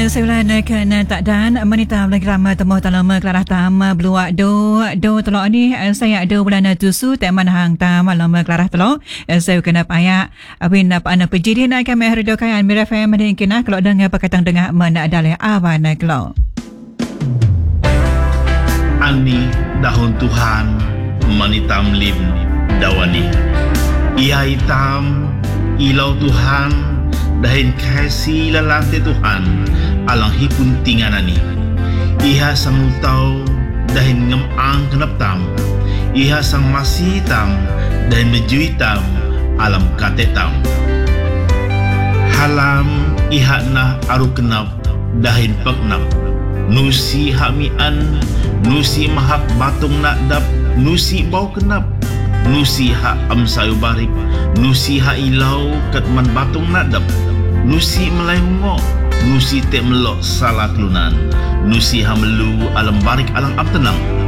Sebulan kena tak dan menita lagi ramai temu talama kelarah tama beluak do telok ni saya ada bulan tusu teman hang tam lama kelarah telok saya kena payak abin apa ana pejiri nak kami radio kayan Mira FM ada kena kalau dengar pakatang dengar mana dalih awan kalau ani dahun Tuhan manitam lim dawani ia hitam ilau Tuhan dahin kasih lalante Tuhan alang hipun tinganani iha sang utau dahin ngemang kenap tam iha sang masih tam dahin mejui tam alam kate tam halam iha na aru kenap dahin pegnap nusi hamian nusi mahak batung nak dap nusi bau kenap nusi ha am sayu barik nusi ha ilau kat man batung nak dap nusi melai ngok nusi tek melok salah kelunan nusi ha melu alam barik alang am tenang